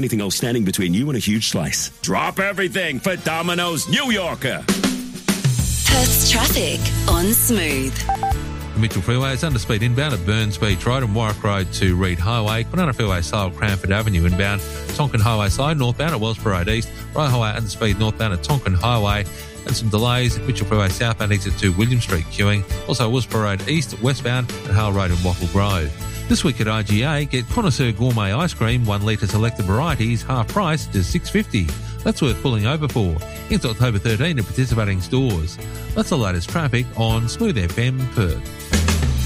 Anything else standing between you and a huge slice. Drop everything for Domino's New Yorker. Perth's traffic on Smooth. The Mitchell Freeway is under speed inbound at Burns Beach Road and Warwick Road to Reed Highway. Banana Freeway style Cranford Avenue inbound. Tonkin Highway side northbound at Wellsborough Road East. Roy Highway under speed northbound at Tonkin Highway. And some delays at Mitchell Freeway southbound exit to William Street queuing. Also Wellsborough Road East, westbound at Hale Road and Wattle Grove. This week at IGA, get Connoisseur Gourmet Ice Cream, 1 litre selected varieties, half price, just $6.50. That's worth pulling over for. It's October 13 at participating stores. That's the latest traffic on Smooth FM Perth.